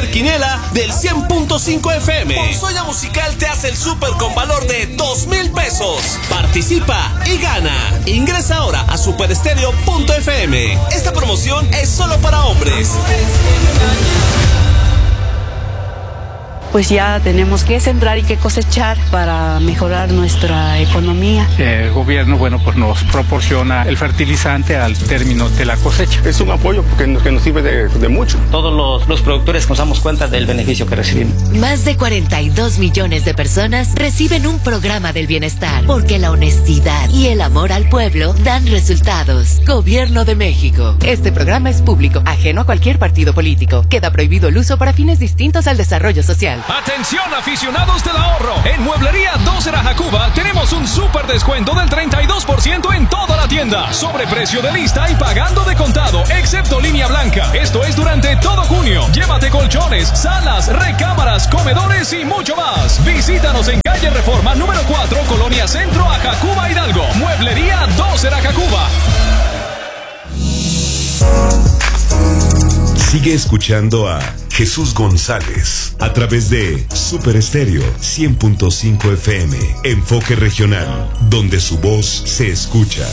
Super Quiniela del 100.5 FM. Ponzoña Musical te hace el super con valor de 2,000 pesos. Participa y gana. Ingresa ahora a superestereo.fm. Esta promoción es solo para hombres. Pues ya tenemos que sembrar y que cosechar para mejorar nuestra economía. El gobierno, pues nos proporciona el fertilizante al término de la cosecha. Es un apoyo que nos sirve de mucho. Todos los productores nos damos cuenta del beneficio que recibimos. Más de 42 millones de personas reciben un programa del bienestar, porque la honestidad y el amor al pueblo dan resultados. Gobierno de México. Este programa es público, ajeno a cualquier partido político. Queda prohibido el uso para fines distintos al desarrollo social. Atención, aficionados del ahorro. En Mueblería 2 Jacuba tenemos un súper descuento del 32% en toda la tienda. Sobre precio de lista y pagando de contado, excepto línea blanca. Esto es durante todo junio. Llévate colchones, salas, recámaras, comedores y mucho más. Visítanos en calle Reforma número 4, Colonia Centro, Jacuba, Hidalgo. Mueblería 2 Jacuba. Sigue escuchando a Jesús González a través de Super Estéreo 100.5 FM. Enfoque regional, donde su voz se escucha.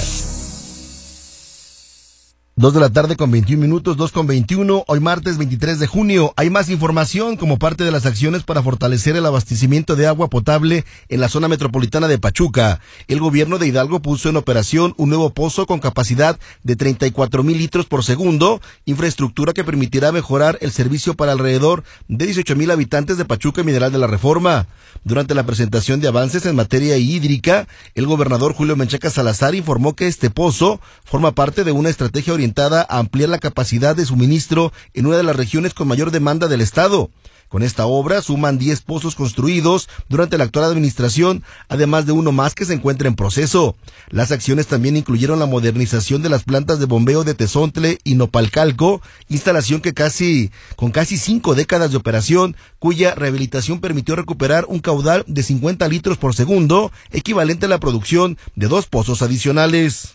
2 de la tarde con 21 minutos, 2:21, hoy martes 23 de junio. Hay más información como parte de las acciones para fortalecer el abastecimiento de agua potable en la zona metropolitana de Pachuca. El gobierno de Hidalgo puso en operación un nuevo pozo con capacidad de 34,000 litros por segundo, infraestructura que permitirá mejorar el servicio para alrededor de 18,000 habitantes de Pachuca y Mineral de la Reforma. Durante la presentación de avances en materia hídrica, el gobernador Julio Menchaca Salazar informó que este pozo forma parte de una estrategia orientada a ampliar la capacidad de suministro en una de las regiones con mayor demanda del estado. Con esta obra suman 10 pozos construidos durante la actual administración, además de uno más que se encuentra en proceso. Las acciones también incluyeron la modernización de las plantas de bombeo de Tezontle y Nopalcalco, instalación que con casi 5 décadas de operación, cuya rehabilitación permitió recuperar un caudal de 50 litros por segundo, equivalente a la producción de 2 pozos adicionales.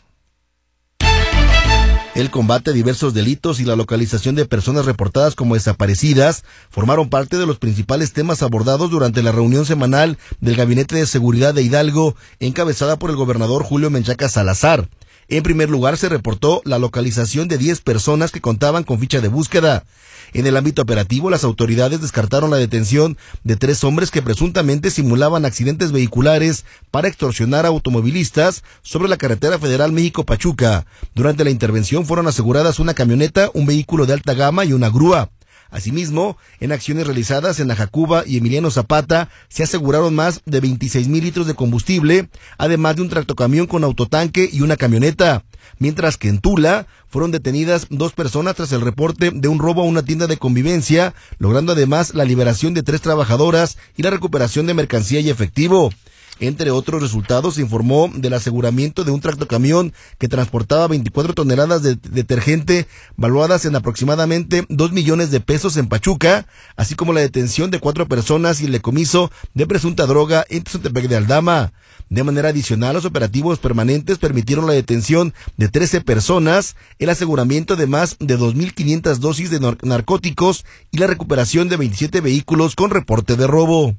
El combate a diversos delitos y la localización de personas reportadas como desaparecidas formaron parte de los principales temas abordados durante la reunión semanal del Gabinete de Seguridad de Hidalgo, encabezada por el gobernador Julio Menchaca Salazar. En primer lugar, se reportó la localización de 10 personas que contaban con ficha de búsqueda. En el ámbito operativo, las autoridades descartaron la detención de 3 hombres que presuntamente simulaban accidentes vehiculares para extorsionar a automovilistas sobre la carretera federal México-Pachuca. Durante la intervención fueron aseguradas una camioneta, un vehículo de alta gama y una grúa. Asimismo, en acciones realizadas en Jacuba y Emiliano Zapata, se aseguraron más de 26,000 litros de combustible, además de un tractocamión con autotanque y una camioneta. Mientras que en Tula fueron detenidas 2 personas tras el reporte de un robo a una tienda de convivencia, logrando además la liberación de 3 trabajadoras y la recuperación de mercancía y efectivo. Entre otros resultados, se informó del aseguramiento de un tractocamión que transportaba 24 toneladas de detergente valuadas en aproximadamente 2 millones de pesos en Pachuca, así como la detención de 4 personas y el decomiso de presunta droga en Tezontle de Aldama. De manera adicional, los operativos permanentes permitieron la detención de 13 personas, el aseguramiento de más de 2,500 dosis de narcóticos y la recuperación de 27 vehículos con reporte de robo.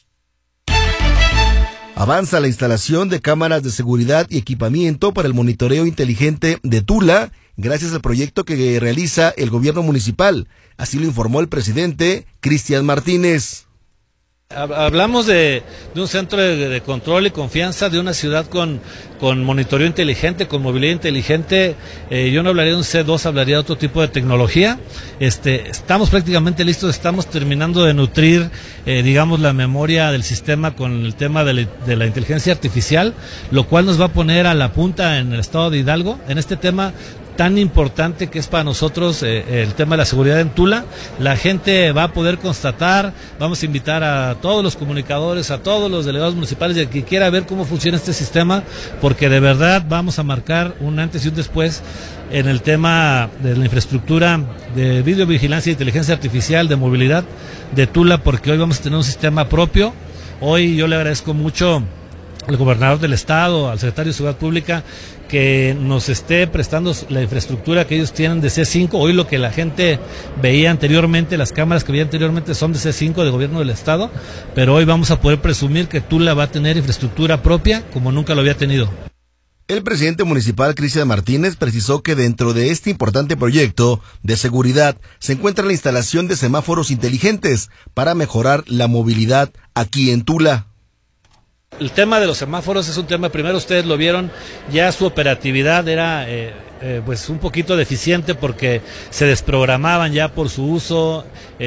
Avanza la instalación de cámaras de seguridad y equipamiento para el monitoreo inteligente de Tula, gracias al proyecto que realiza el gobierno municipal. Así lo informó el presidente Cristian Martínez. Hablamos de un centro de control y confianza, de una ciudad con monitoreo inteligente, con movilidad inteligente. Yo no hablaría de un C2, hablaría de otro tipo de tecnología. Estamos prácticamente listos, estamos terminando de nutrir, digamos, la memoria del sistema con el tema de la inteligencia artificial, lo cual nos va a poner a la punta en el estado de Hidalgo, en este tema tan importante que es para nosotros el tema de la seguridad en Tula. La gente va a poder constatar, vamos a invitar a todos los comunicadores, a todos los delegados municipales y a quien quiera ver cómo funciona este sistema, porque de verdad vamos a marcar un antes y un después en el tema de la infraestructura de videovigilancia e inteligencia artificial, de movilidad de Tula, porque hoy vamos a tener un sistema propio. Hoy yo le agradezco mucho al gobernador del estado, al secretario de Seguridad Pública, que nos esté prestando la infraestructura que ellos tienen de C5. Hoy lo que la gente veía anteriormente, las cámaras que veía anteriormente son de C5 de gobierno del estado, pero hoy vamos a poder presumir que Tula va a tener infraestructura propia como nunca lo había tenido. El presidente municipal, Cristian Martínez, precisó que dentro de este importante proyecto de seguridad se encuentra la instalación de semáforos inteligentes para mejorar la movilidad aquí en Tula. El tema de los semáforos es un tema, primero ustedes lo vieron, ya su operatividad era pues un poquito deficiente porque se desprogramaban ya por su uso,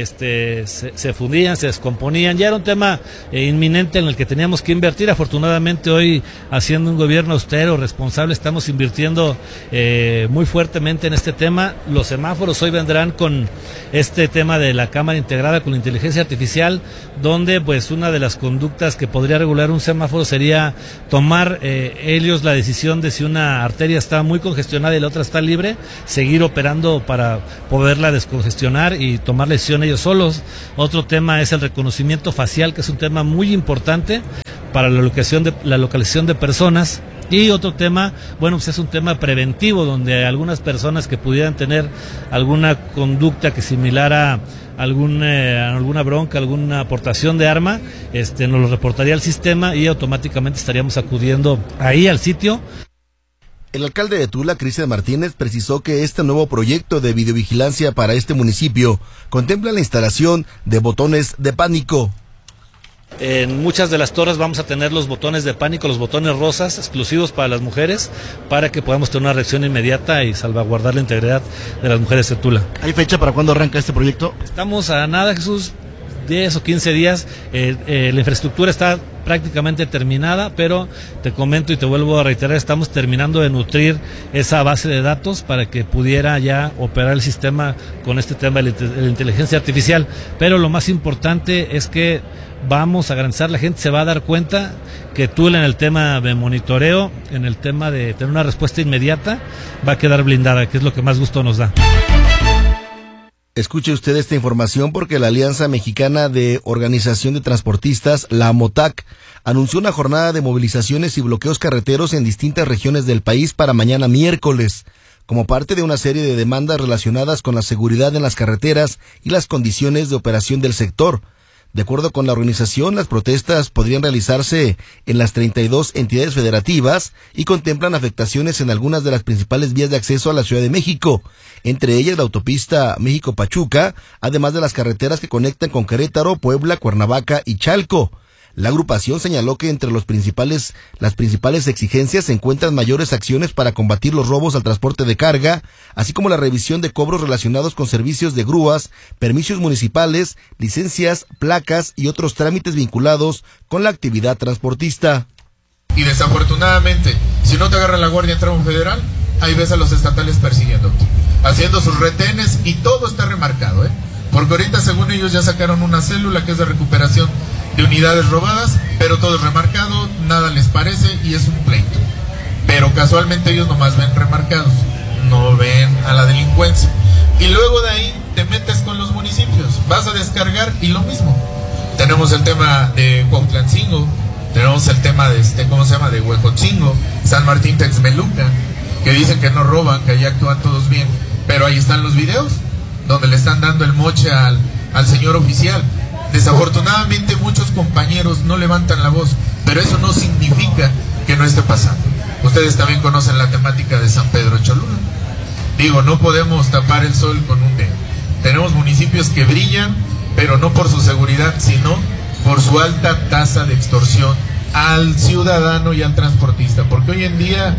se fundían, se descomponían, ya era un tema inminente en el que teníamos que invertir. Afortunadamente hoy, haciendo un gobierno austero, responsable, estamos invirtiendo muy fuertemente en este tema. Los semáforos hoy vendrán con este tema de la cámara integrada con la inteligencia artificial, donde pues una de las conductas que podría regular un semáforo sería tomar ellos la decisión de si una arteria está muy congestionada y la otra está libre, seguir operando para poderla descongestionar y tomar la decisión ellos solos. Otro tema es el reconocimiento facial, que es un tema muy importante para la localización de personas. Y otro tema, bueno, pues es un tema preventivo, donde algunas personas que pudieran tener alguna conducta que similara alguna bronca, alguna aportación de arma, nos lo reportaría al sistema y automáticamente estaríamos acudiendo ahí al sitio. El alcalde de Tula, Cristian Martínez, precisó que este nuevo proyecto de videovigilancia para este municipio contempla la instalación de botones de pánico. En muchas de las torres vamos a tener los botones de pánico, los botones rosas, exclusivos para las mujeres, para que podamos tener una reacción inmediata y salvaguardar la integridad de las mujeres de Tula. ¿Hay fecha para cuándo arranca este proyecto? Estamos a nada, Jesús, 10 o 15 días. La infraestructura está prácticamente terminada, pero te comento y te vuelvo a reiterar, estamos terminando de nutrir esa base de datos para que pudiera ya operar el sistema con este tema de la inteligencia artificial. Pero lo más importante es que vamos a garantizar, la gente se va a dar cuenta que Tula, en el tema de monitoreo, en el tema de tener una respuesta inmediata, va a quedar blindada, que es lo que más gusto nos da. Escuche usted esta información porque la Alianza Mexicana de Organización de Transportistas, la AMOTAC, anunció una jornada de movilizaciones y bloqueos carreteros en distintas regiones del país para mañana miércoles, como parte de una serie de demandas relacionadas con la seguridad en las carreteras y las condiciones de operación del sector. De acuerdo con la organización, las protestas podrían realizarse en las 32 entidades federativas y contemplan afectaciones en algunas de las principales vías de acceso a la Ciudad de México, entre ellas la autopista México-Pachuca, además de las carreteras que conectan con Querétaro, Puebla, Cuernavaca y Chalco. La agrupación señaló que entre las principales exigencias se encuentran mayores acciones para combatir los robos al transporte de carga, así como la revisión de cobros relacionados con servicios de grúas, permisos municipales, licencias, placas y otros trámites vinculados con la actividad transportista. Y desafortunadamente, si no te agarra la Guardia en tramo federal, ahí ves a los estatales persiguiéndote, haciendo sus retenes, y todo está remarcado, porque ahorita según ellos ya sacaron una célula que es de recuperación de unidades robadas, pero todo es remarcado, nada les parece y es un pleito. Pero casualmente ellos nomás ven remarcados, no ven a la delincuencia. Y luego de ahí te metes con los municipios, vas a descargar y lo mismo. Tenemos el tema de Cuautlancingo, tenemos el tema de de Huejotzingo, San Martín Texmelucan, que dicen que no roban, que ahí actúan todos bien, pero ahí están los videos donde le están dando el moche al señor oficial. Desafortunadamente muchos compañeros no levantan la voz, pero eso no significa que no esté pasando. Ustedes también conocen la temática de San Pedro Cholula. Digo, no podemos tapar el sol con un dedo. Tenemos municipios que brillan, pero no por su seguridad, sino por su alta tasa de extorsión al ciudadano y al transportista, porque hoy en día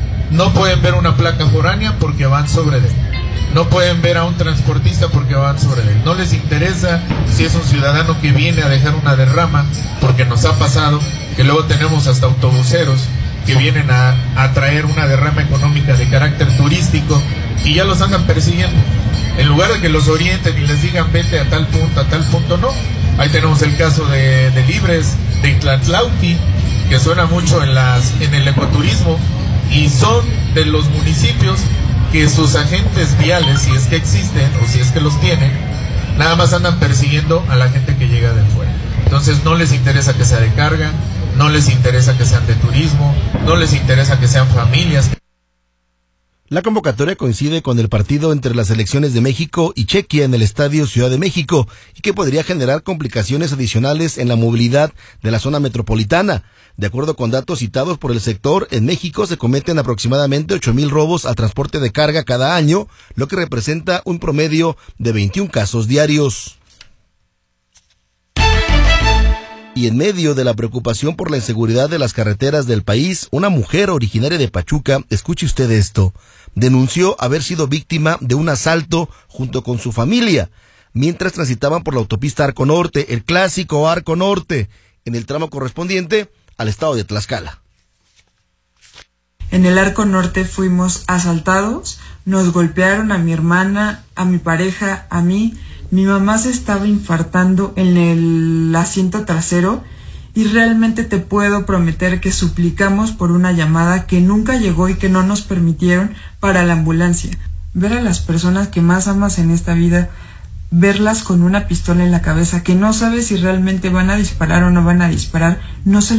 no pueden ver una placa foránea porque van sobre él. No pueden ver a un transportista porque van sobre él. No les interesa si es un ciudadano que viene a dejar una derrama, porque nos ha pasado que luego tenemos hasta autobuseros que vienen a traer una derrama económica de carácter turístico y ya los andan persiguiendo. En lugar de que los orienten y les digan vete a tal punto, no. Ahí tenemos el caso de Libres, de Tlatlauqui, que suena mucho en el ecoturismo, y son de los municipios que sus agentes viales, si es que existen o si es que los tienen, nada más andan persiguiendo a la gente que llega de fuera. Entonces no les interesa que sea de carga, no les interesa que sean de turismo, no les interesa que sean familias. La convocatoria coincide con el partido entre las selecciones de México y Chequia en el Estadio Ciudad de México y que podría generar complicaciones adicionales en la movilidad de la zona metropolitana. De acuerdo con datos citados por el sector, en México se cometen aproximadamente 8,000 robos al transporte de carga cada año, lo que representa un promedio de 21 casos diarios. Y en medio de la preocupación por la inseguridad de las carreteras del país, una mujer originaria de Pachuca, escuche usted esto, denunció haber sido víctima de un asalto junto con su familia, mientras transitaban por la autopista Arco Norte, el clásico Arco Norte, en el tramo correspondiente al estado de Tlaxcala. En el Arco Norte fuimos asaltados, nos golpearon a mi hermana, a mi pareja, a mí. Mi mamá se estaba infartando en el asiento trasero y realmente te puedo prometer que suplicamos por una llamada que nunca llegó y que no nos permitieron para la ambulancia. Ver a las personas que más amas en esta vida, verlas con una pistola en la cabeza, que no sabes si realmente van a disparar o no van a disparar, no se